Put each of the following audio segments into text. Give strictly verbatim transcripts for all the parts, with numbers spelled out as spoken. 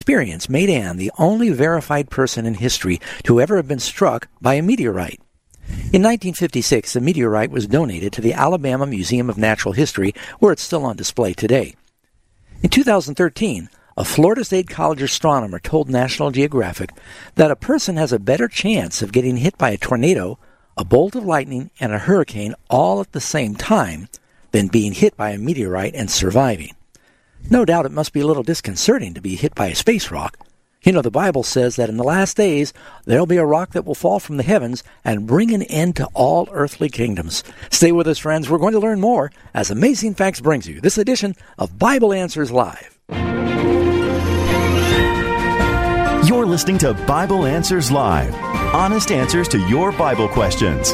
experience made Anne the only verified person in history to ever have been struck by a meteorite. In nineteen fifty-six, the meteorite was donated to the Alabama Museum of Natural History, where it's still on display today. In two thousand thirteen, a Florida State College astronomer told National Geographic that a person has a better chance of getting hit by a tornado, a bolt of lightning, and a hurricane all at the same time than being hit by a meteorite and surviving. No doubt it must be a little disconcerting to be hit by a space rock. You know, the Bible says that in the last days there'll be a rock that will fall from the heavens and bring an end to all earthly kingdoms. Stay with us, friends. We're going to learn more as Amazing Facts brings you this edition of Bible Answers Live. You're listening to Bible Answers Live. Honest answers to your Bible questions.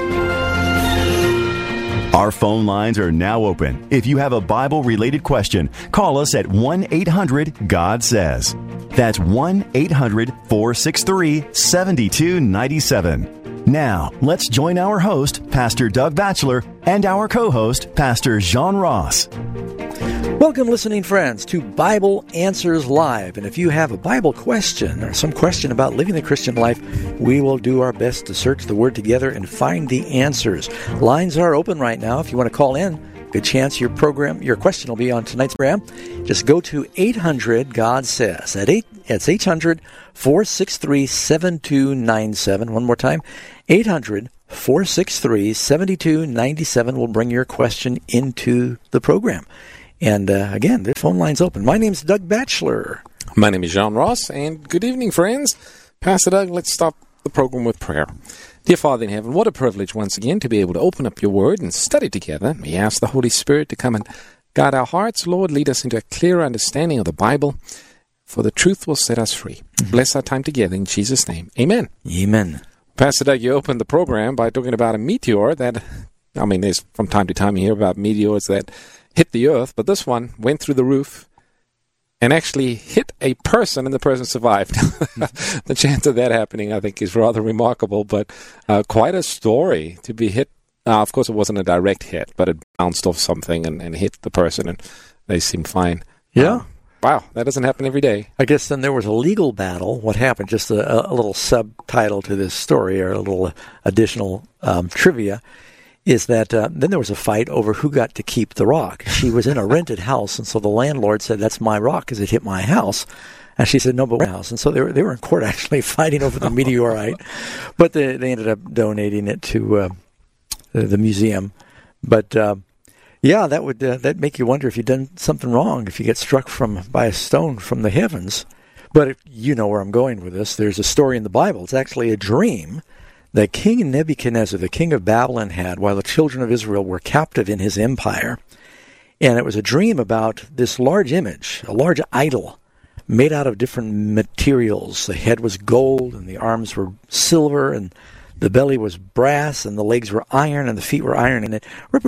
Our phone lines are now open. If you have a Bible-related question, call us at one eight hundred God says. That's one eight hundred four six three seven two nine seven. Now, let's join our host, Pastor Doug Batchelor, and our co-host, Pastor Jean Ross. Welcome, listening friends, to Bible Answers Live. And if you have a Bible question or some question about living the Christian life, we will do our best to search the Word together and find the answers. Lines are open right now. If you want to call in, good chance your program, your question will be on tonight's program. Just go to eight hundred God says. At eight, it's eight hundred four six three seven two nine seven. One more time, eight hundred four six three seven two nine seven will bring your question into the program. And uh, again, the phone line's open. My name's Doug Batchelor. My name is Jean Ross, and good evening, friends. Pastor Doug, let's start the program with prayer. Dear Father in heaven, what a privilege once again to be able to open up your word and study together. We ask the Holy Spirit to come and guide our hearts. Lord, lead us into a clearer understanding of the Bible, for the truth will set us free. Mm-hmm. Bless our time together in Jesus' name. Amen. Amen. Pastor Doug, you opened the program by talking about a meteor that, I mean, there's from time to time you hear about meteors that hit the earth, but this one went through the roof and actually hit a person, and the person survived. The chance of that happening, I think, is rather remarkable, but uh, quite a story to be hit. Uh, of course, it wasn't a direct hit, but it bounced off something and, and hit the person, and they seemed fine. Yeah. Um, wow, that doesn't happen every day. I guess then there was a legal battle. What happened, just a, a little subtitle to this story, or a little additional um, trivia, is that uh, then there was a fight over who got to keep the rock. She was in a rented house, and so the landlord said, "That's my rock because it hit my house." And she said, "No, but my house." And so they were, they were in court actually fighting over the meteorite. But they, they ended up donating it to uh, the, the museum. But, uh, yeah, that would uh, that make you wonder if you've done something wrong, if you get struck from by a stone from the heavens. But if, you know where I'm going with this. There's a story in the Bible. It's actually a dream that King Nebuchadnezzar, the king of Babylon, had while the children of Israel were captive in his empire. And it was a dream about this large image, a large idol, made out of different materials. The head was gold, and the arms were silver, and the belly was brass, and the legs were iron, and the feet were iron, and it